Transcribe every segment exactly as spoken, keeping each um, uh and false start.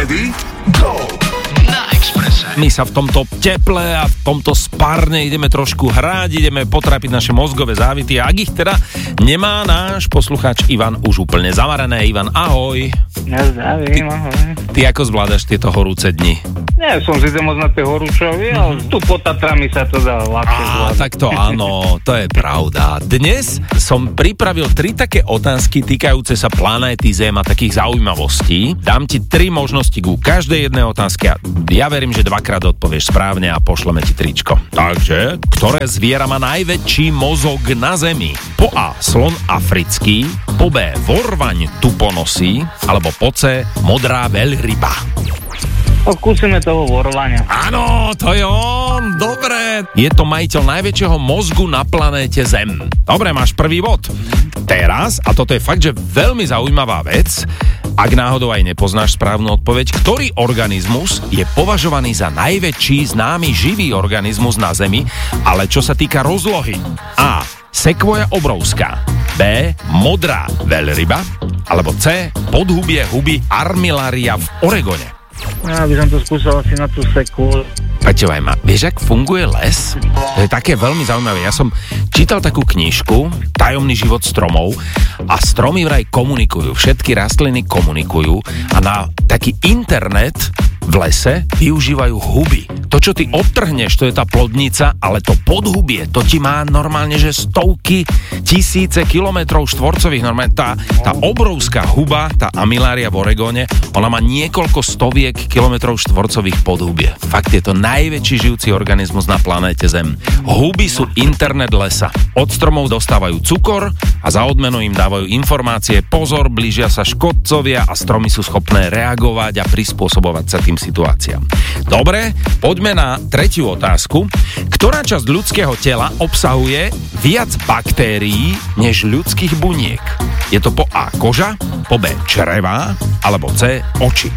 ready? Go! Na Expresse. My sa v tomto teple a v tomto spárne ideme trošku hrať, ideme potrápiť naše mozgové závity a ak ich teda nemá náš poslucháč Ivan už úplne zavarané. Ivan, ahoj. Ja zdravím, ahoj. Ty ako zvládaš tieto horúce dni? Nie, som síce moc na tej horúčovi, mm-hmm. ale tu pod Tatrami sa to dá ľahšie Á, zvládať. tak to áno, to je pravda. Dnes som pripravil tri také otázky týkajúce sa planéty Zem a takých zaujímavostí. Dám ti tri možnosti ku každej jednej otázke a ja verím, že dvakrát odpovieš správne a pošleme ti tričko. Takže, ktoré zviera má najväčší mozog na Zemi? Po A, slon africký, po B, vorvaň tuponosý, alebo po C, modrá veľryba. Skúsime toho vorvania. Áno, to je on, dobre. Je to majiteľ najväčšieho mozgu na planéte Zem. Dobre, máš prvý bod. Teraz, a toto je fakt, že veľmi zaujímavá vec, ak náhodou aj nepoznáš správnu odpoveď, ktorý organizmus je považovaný za najväčší známy živý organizmus na Zemi, ale čo sa týka rozlohy? A. Sekvoja obrovská, B. Modrá veľryba, alebo C. Podhubie huby Armillaria v Oregone. Ja by som to skúsal asi na tú sekúru. Paťovaj ma, vieš, ak funguje les? To je také veľmi zaujímavé. Ja som čítal takú knižku Tajomný život stromov a stromy vraj komunikujú, všetky rastliny komunikujú a na taký internet v lese využívajú huby. To, čo ty odtrhneš, to je tá plodnica, ale to podhubie, to ti má normálne, že stovky, tisíce kilometrov štvorcových. Normálne tá, tá obrovská huba, tá Armillaria v Oregone, ona má niekoľko stoviek kilometrov štvorcových podhubie. Fakt je to najväčší žijúci organizmus na planéte Zem. Huby sú internet lesa. Od stromov dostávajú cukor a za odmenu im dávajú informácie. Pozor, blížia sa škodcovia a stromy sú schopné reagovať a prispôsobovať sa tým situáciám. Dobre, poďme na tretiu otázku. Ktorá časť ľudského tela obsahuje viac baktérií než ľudských buniek? Je to po A koža, po B črevá, alebo C oči.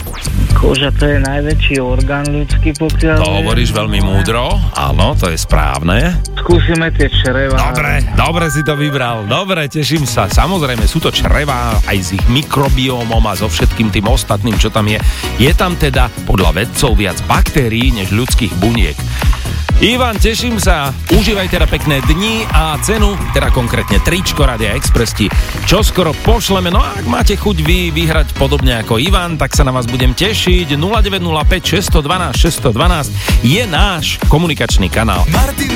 Koža to je najväčší orgán ľudský, pokiaľ... To hovoríš veľmi múdro, áno, to je správne. Skúsime tie črevá. Dobre, dobre si to vybral, dobre, teším sa. Samozrejme, sú to črevá aj s ich mikrobiómom a so všetkým tým ostatným, čo tam je. Je tam teda podľa vedcov viac baktérií než ľudských buniek. Ivan, teším sa, užívaj teda pekné dni a cenu, teda konkrétne tričko Rádia Express ti čoskoro pošleme. No a ak máte chuť vy vyhrať podobne ako Ivan, tak sa na vás budem tešiť. nula deväť nula päť šesť jedna dva šesť jedna dva je náš komunikačný kanál. Martin